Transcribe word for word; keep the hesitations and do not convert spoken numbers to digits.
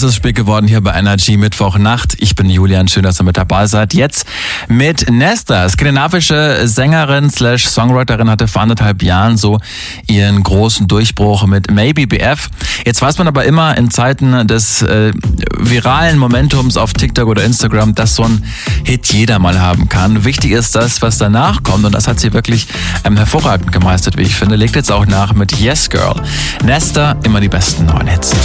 Das ist spät geworden hier bei Energy Mittwochnacht. Ich bin Julian, schön, dass ihr mit dabei seid. Jetzt mit Nesta, skandinavische Sängerin slash Songwriterin, hatte vor anderthalb Jahren so ihren großen Durchbruch mit Maybe B F. Jetzt weiß man aber immer in Zeiten des äh, viralen Momentums auf TikTok oder Instagram, dass so ein Hit jeder mal haben kann. Wichtig ist das, was danach kommt, und das hat sie wirklich ähm, hervorragend gemeistert, wie ich finde. Legt jetzt auch nach mit Yes Girl. Nesta, immer die besten neuen Hits.